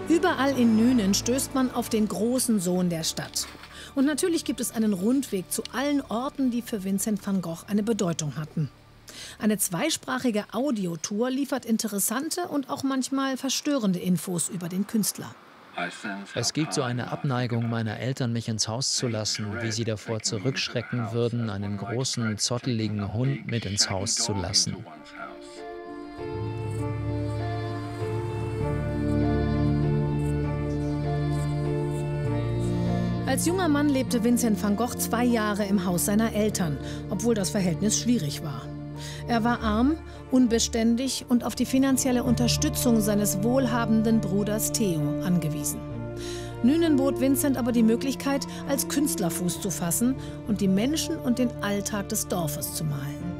Überall in Nünen stößt man auf den großen Sohn der Stadt. Und natürlich gibt es einen Rundweg zu allen Orten, die für Vincent van Gogh eine Bedeutung hatten. Eine zweisprachige Audiotour liefert interessante und auch manchmal verstörende Infos über den Künstler. Es gibt so eine Abneigung meiner Eltern, mich ins Haus zu lassen, wie sie davor zurückschrecken würden, einen großen, zotteligen Hund mit ins Haus zu lassen. Als junger Mann lebte Vincent van Gogh 2 Jahre im Haus seiner Eltern, obwohl das Verhältnis schwierig war. Er war arm, unbeständig und auf die finanzielle Unterstützung seines wohlhabenden Bruders Theo angewiesen. Nünen bot Vincent aber die Möglichkeit, als Künstler Fuß zu fassen und die Menschen und den Alltag des Dorfes zu malen.